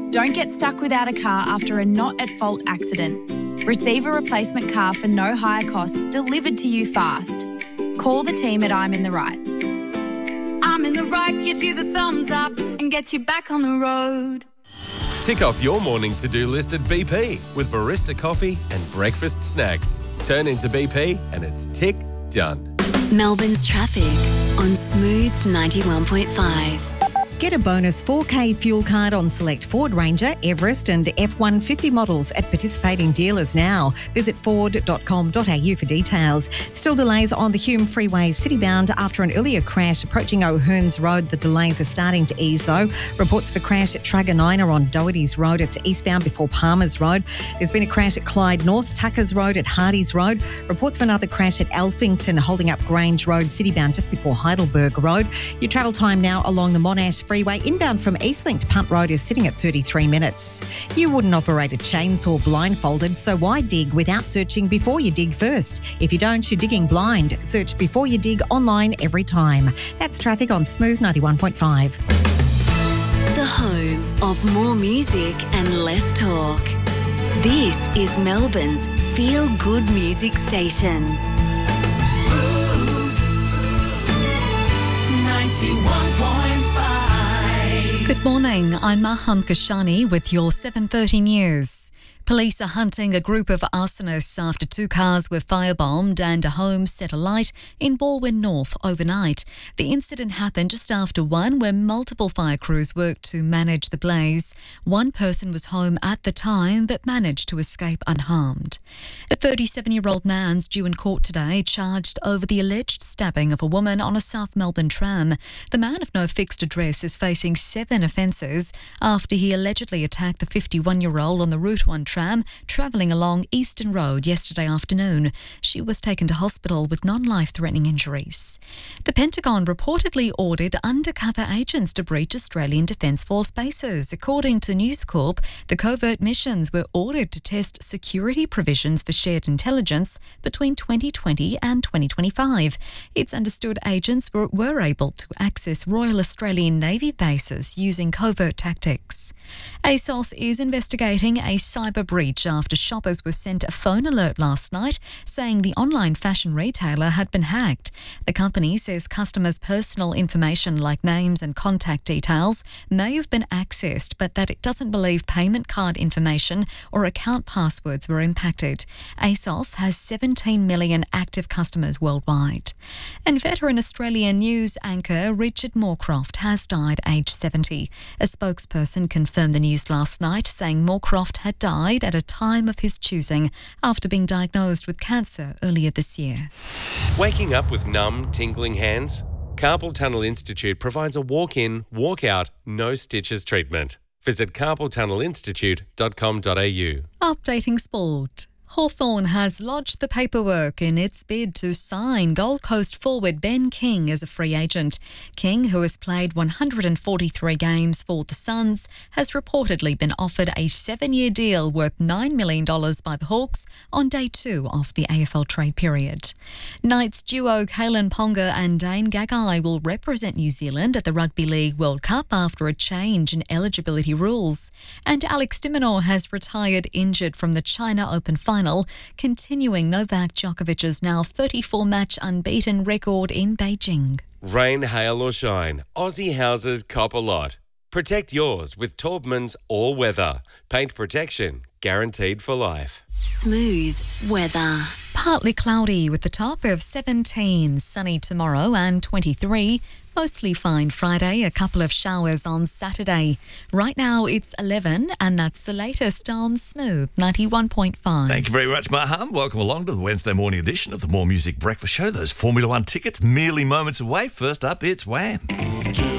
Don't get stuck without a car after a not-at-fault accident. Receive a replacement car for no higher cost delivered to you fast. Call the team at I'm in the Right. I'm in the Right gives you the thumbs up and gets you back on the road. Tick off your morning to-do list at BP with barista coffee and breakfast snacks. Turn into BP and it's tick done. Melbourne's traffic on Smooth 91.5. Get a bonus 4K fuel card on select Ford Ranger, Everest and F-150 models at participating dealers now. Visit ford.com.au for details. Still delays on the Hume Freeway citybound after an earlier crash approaching O'Hearns Road. The delays are starting to ease though. Reports for crash at Truganina on Doherty's Road. It's eastbound before Palmer's Road. There's been a crash at Clyde North, Tuckers Road at Hardy's Road. Reports of another crash at Alphington holding up Grange Road citybound just before Heidelberg Road. Your travel time now along the Monash Freeway inbound from Eastlink to Punt Road is sitting at 33 minutes. You wouldn't operate a chainsaw blindfolded, so why dig without searching before you dig first? If you don't, you're digging blind. Search before you dig online every time. That's traffic on Smooth 91.5. The home of more music and less talk. This is Melbourne's feel-good music station. Smooth 91.5. Good morning, I'm Maham Kashani with your 7:30 news. Police are hunting a group of arsonists after 2 cars were firebombed and a home set alight in Balwyn North overnight. The incident happened just after 1 where multiple fire crews worked to manage the blaze. 1 person was home at the time but managed to escape unharmed. A 37-year-old man's due in court today charged over the alleged stabbing of a woman on a South Melbourne tram. The man of no fixed address is facing 7 offences after he allegedly attacked the 51-year-old on the Route 1 tram travelling along Eastern Road yesterday afternoon. She was taken to hospital with non-life-threatening injuries. The Pentagon reportedly ordered undercover agents to breach Australian Defence Force bases. According to News Corp, the covert missions were ordered to test security provisions for shared intelligence between 2020 and 2025. It's understood agents were able to access Royal Australian Navy bases using covert tactics. ASOS is investigating a cyber breach after shoppers were sent a phone alert last night saying the online fashion retailer had been hacked. The company says customers' personal information like names and contact details may have been accessed, but that it doesn't believe payment card information or account passwords were impacted. ASOS has 17 million active customers worldwide. And veteran Australian news anchor Richard Moorcroft has died aged 70. A spokesperson confirmed the news last night, saying Moorcroft had died at a time of his choosing after being diagnosed with cancer earlier this year. Waking up with numb, tingling hands? Carpal Tunnel Institute provides a walk-in, walk-out, no stitches treatment. Visit carpaltunnelinstitute.com.au. Updating sport. Hawthorn has lodged the paperwork in its bid to sign Gold Coast forward Ben King as a free agent. King, who has played 143 games for the Suns, has reportedly been offered a 7-year deal worth $9 million by the Hawks on day 2 of the AFL trade period. Knights duo Kalen Ponga and Dane Gagai will represent New Zealand at the Rugby League World Cup after a change in eligibility rules. And Alex de Minaur has retired injured from the China Open final, continuing Novak Djokovic's now 34-match unbeaten record in Beijing. Rain, hail or shine, Aussie houses cop a lot. Protect yours with Taubman's All Weather. Paint protection guaranteed for life. Smooth weather. Partly cloudy with the top of 17, sunny tomorrow and 23. Mostly fine Friday, a couple of showers on Saturday. Right now it's 11 and that's the latest on Smooth 91.5. Thank you very much, Maham. Welcome along to the Wednesday morning edition of the More Music Breakfast Show. Those Formula One tickets merely moments away. First up, it's Wham.